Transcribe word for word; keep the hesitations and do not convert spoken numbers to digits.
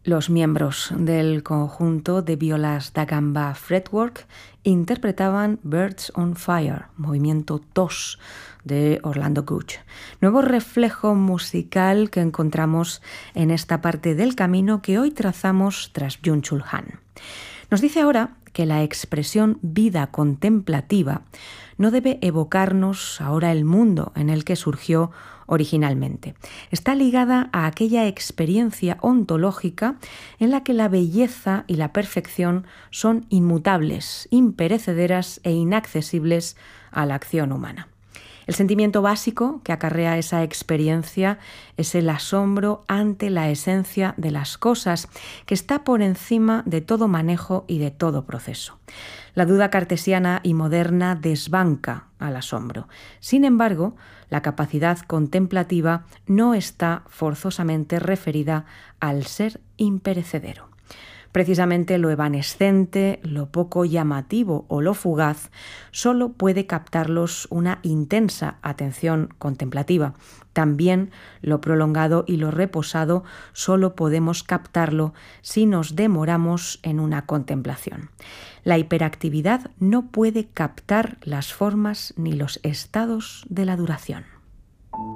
Los miembros del conjunto de violas da gamba Fretwork interpretaban Birds on Fire, movimiento dos de Orlando Gooch, nuevo reflejo musical que encontramos en esta parte del camino que hoy trazamos tras Byung-Chul Han. Nos dice ahora que la expresión vida contemplativa no debe evocarnos ahora el mundo en el que surgió originalmente. Está ligada a aquella experiencia ontológica en la que la belleza y la perfección son inmutables, imperecederas e inaccesibles a la acción humana. El sentimiento básico que acarrea esa experiencia es el asombro ante la esencia de las cosas, que está por encima de todo manejo y de todo proceso. La duda cartesiana y moderna desbanca al asombro. Sin embargo, la capacidad contemplativa no está forzosamente referida al ser imperecedero. Precisamente lo evanescente, lo poco llamativo o lo fugaz solo puede captarlos una intensa atención contemplativa. También lo prolongado y lo reposado solo podemos captarlo si nos demoramos en una contemplación. La hiperactividad no puede captar las formas ni los estados de la duración.